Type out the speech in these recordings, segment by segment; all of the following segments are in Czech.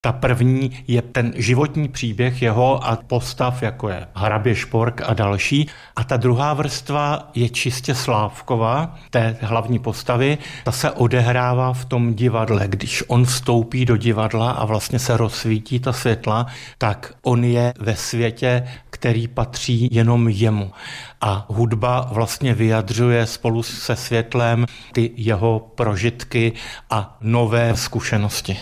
Ta první je ten životní příběh jeho a postav, jako je hrabě Špork a další. A ta druhá vrstva je čistě Slávkova, té hlavní postavy. Ta se odehrává v tom divadle. Když on vstoupí do divadla a vlastně se rozsvítí ta světla, tak on je ve světě, který patří jenom jemu. A hudba vlastně vyjadřuje spolu se světlem ty jeho prožitky a nové zkušenosti.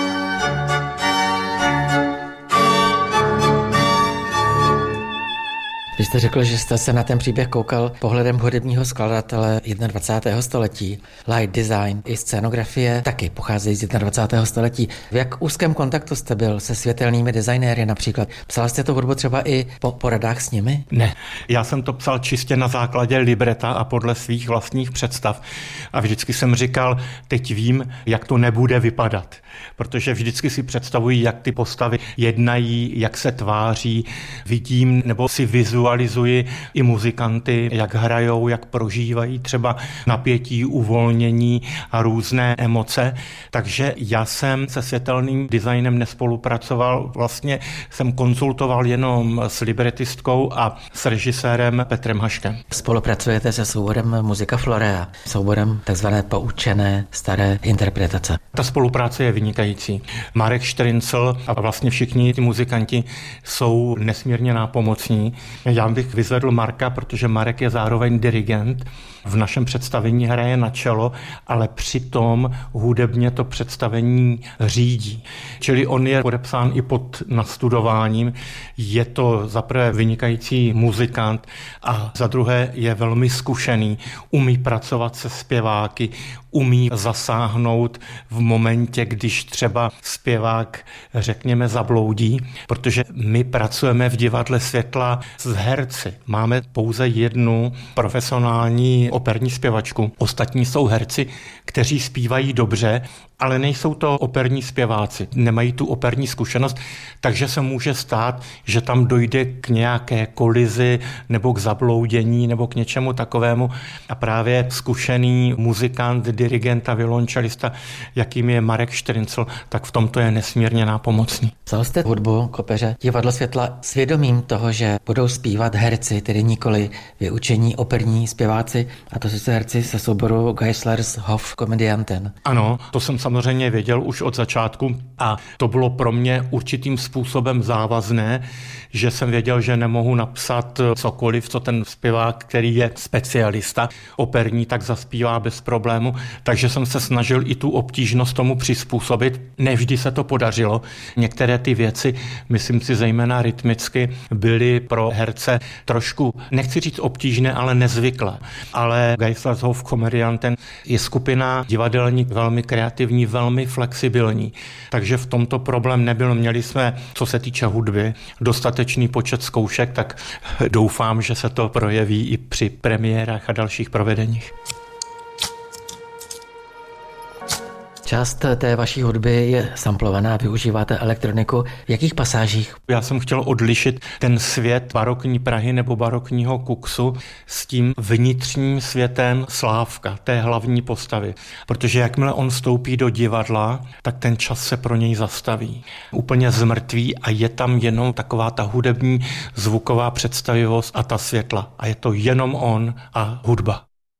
Vy jste řekl, že jste se na ten příběh koukal pohledem hudebního skladatele 21. století. Light design i scénografie taky pocházejí z 21. století. V jak úzkém kontaktu jste byl se světelnými designéry například? Psal jste tu hudbu třeba i po poradách s nimi? Ne, já jsem to psal čistě na základě libreta a podle svých vlastních představ. A vždycky jsem říkal, teď vím, jak to nebude vypadat. Protože vždycky si představuji, jak ty postavy jednají, jak se tváří, vidím nebo si vizualizuji i muzikanty, jak hrajou, jak prožívají třeba napětí, uvolnění a různé emoce. Takže já jsem se světelným designem nespolupracoval, vlastně jsem konzultoval jenom s libretistkou a s režisérem Petrem Haškem. Spolupracujete se souborem Musica Florea, souborem takzvané poučené staré interpretace. Ta spolupráce je vynikající. Marek Štryncl a vlastně všichni ty muzikanti jsou nesmírně nápomocní. Já bych vyzvedl Marka, protože Marek je zároveň dirigent. V našem představení hraje na čelo, ale přitom hudebně to představení řídí. Čili on je podepsán i pod nastudováním. Je to za prvé vynikající muzikant a za druhé je velmi zkušený. Umí pracovat se zpěváky, umí zasáhnout v momentě, když třeba zpěvák, řekněme, zabloudí, protože my pracujeme v divadle Světla s herci. Máme pouze jednu profesionální operní zpěvačku. Ostatní jsou herci, kteří zpívají dobře, ale nejsou to operní zpěváci, nemají tu operní zkušenost, takže se může stát, že tam dojde k nějaké kolizi nebo k zabloudění nebo k něčemu takovému a právě zkušený muzikant, dirigent a violončelista, jakým je Marek Štryncl, tak v tomto je nesmírně nápomocný. Psal jste hudbu k opeře Divadlo Světla svědomím toho, že budou zpívat herci, tedy nikoli vyučení operní zpěváci, a to jsou herci se souboru Geislers Hof Komedianten. Ano, to jsem samozřejmě věděl už od začátku a to bylo pro mě určitým způsobem závazné, že jsem věděl, že nemohu napsat cokoliv, co ten zpěvák, který je specialista operní, tak zaspívá bez problému, takže jsem se snažil i tu obtížnost tomu přizpůsobit. Nevždy se to podařilo. Některé ty věci, myslím si zejména rytmicky, byly pro herce trošku, nechci říct obtížné, ale nezvyklé. Ale Geislershof Komedianten je skupina divadelní velmi kreativní, velmi flexibilní. Takže v tomto problém nebyl. Měli jsme, co se týče hudby, dostatečný počet zkoušek, tak doufám, že se to projeví i při premiérách a dalších provedeních. Část té vaší hudby je samplovaná, využíváte elektroniku. V jakých pasážích? Já jsem chtěl odlišit ten svět barokní Prahy nebo barokního Kuxu s tím vnitřním světem Slávka, té hlavní postavy. Protože jakmile on vstoupí do divadla, tak ten čas se pro něj zastaví. Úplně zmrtví a je tam jenom taková ta hudební zvuková představivost a ta světla. A je to jenom on a hudba.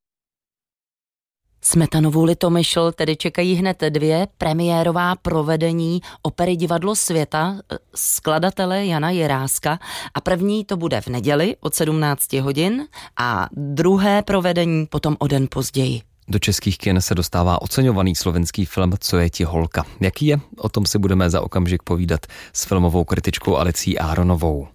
Smetanovu Litomyšl tedy čekají hned 2 premiérová provedení opery Divadlo Světa skladatele Jana Jiráska a první to bude v neděli od 17 hodin a druhé provedení potom o den později. Do českých kin se dostává oceňovaný slovenský film Co je ti holka. Jaký je? O tom si budeme za okamžik povídat s filmovou kritičkou Alicí Áronovou.